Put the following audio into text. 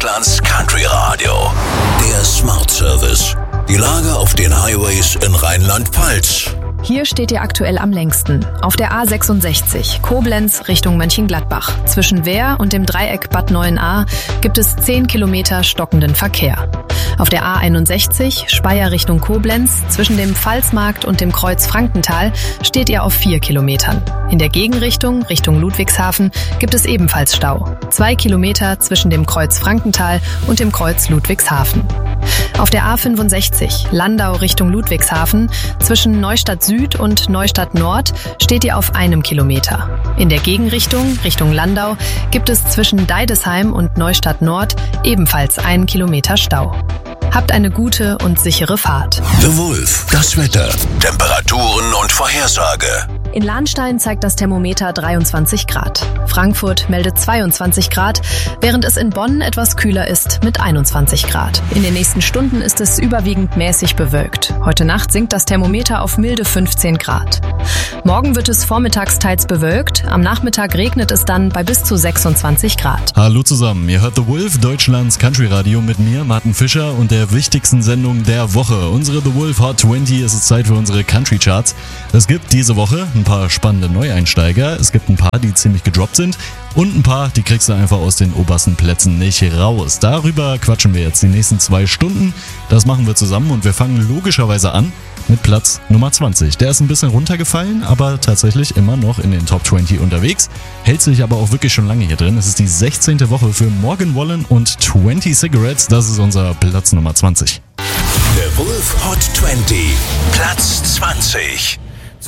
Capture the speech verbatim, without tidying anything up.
Deutschlands Country Radio. Der Smart Service. Die Lage auf den Highways in Rheinland-Pfalz. Hier steht ihr aktuell am längsten. Auf der A sechsundsechzig, Koblenz Richtung Mönchengladbach. Zwischen Wehr und dem Dreieck Bad neun a gibt es zehn Kilometer stockenden Verkehr. Auf der A einundsechzig, Speyer Richtung Koblenz, zwischen dem Pfalzmarkt und dem Kreuz Frankenthal steht ihr auf vier Kilometern. In der Gegenrichtung, Richtung Ludwigshafen, gibt es ebenfalls Stau. Zwei Kilometer zwischen dem Kreuz Frankenthal und dem Kreuz Ludwigshafen. Auf der A fünfundsechzig, Landau Richtung Ludwigshafen, zwischen Neustadt Süd und Neustadt Nord steht ihr auf einem Kilometer. In der Gegenrichtung, Richtung Landau, gibt es zwischen Deidesheim und Neustadt Nord ebenfalls einen Kilometer Stau. Habt eine gute und sichere Fahrt. The Wolf, das Wetter, Temperaturen und Vorhersage. In Lahnstein zeigt das Thermometer dreiundzwanzig Grad. Frankfurt meldet zweiundzwanzig Grad, während es in Bonn etwas kühler ist mit einundzwanzig Grad. In den nächsten Stunden ist es überwiegend mäßig bewölkt. Heute Nacht sinkt das Thermometer auf milde fünfzehn Grad. Morgen wird es vormittags teils bewölkt, am Nachmittag regnet es dann bei bis zu sechsundzwanzig Grad. Hallo zusammen, ihr hört The Wolf, Deutschlands Country Radio mit mir, Martin Fischer und der wichtigsten Sendung der Woche. Unsere The Wolf Hot zwanzig, es ist Zeit für unsere Country Charts. Es gibt diese Woche ein paar spannende Neueinsteiger, es gibt ein paar, die ziemlich gedroppt sind und ein paar, die kriegst du einfach aus den obersten Plätzen nicht raus. Darüber quatschen wir jetzt die nächsten zwei Stunden. Das machen wir zusammen und wir fangen logischerweise an mit Platz Nummer zwanzig. Der ist ein bisschen runtergefallen, aber tatsächlich immer noch in den Top zwanzig unterwegs. Hält sich aber auch wirklich schon lange hier drin. Es ist die sechzehnte Woche für Morgan Wallen und zwanzig Cigarettes. Das ist unser Platz Nummer zwanzig. The Wolf Hot zwanzig, Platz zwanzig.